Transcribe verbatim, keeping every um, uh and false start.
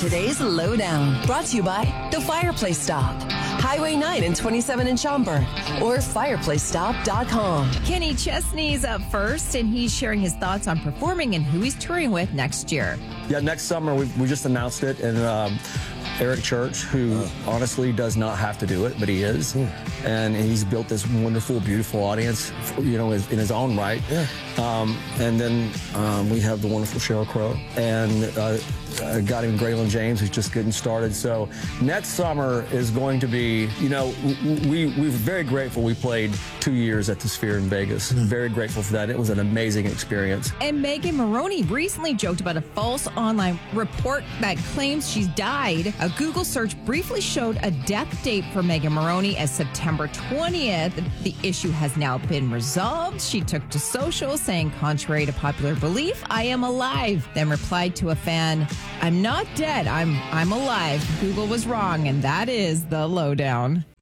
today's Lowdown. Brought to you by The Fireplace Stop, Highway nine and twenty-seven in Schaumburg, or fireplace stop dot com. Kenny Chesney's up first, and he's sharing his thoughts on performing and who he's touring with next year. Yeah, next summer, we, we just announced it, and um, Eric Church, who honestly does not have to do it, but he is. Yeah. And he's built this wonderful, beautiful audience, you know, in his own right. Yeah. Um, and then um, we have the wonderful Sheryl Crow and uh, a guy named Graylin James, who's just getting started. So next summer is going to be, you know, we, we're very grateful we played two years at the Sphere in Vegas. Mm-hmm. Very grateful for that. It was an amazing experience. And Megan Maroney recently joked about a false online report that claims she's died. A Google search briefly showed a death date for Megan Maroney as September twentieth. The issue has now been resolved. She took to social saying, contrary to popular belief, I am alive. Then replied to a fan, I'm not dead. I'm I'm alive. Google was wrong, and that is the Lowdown.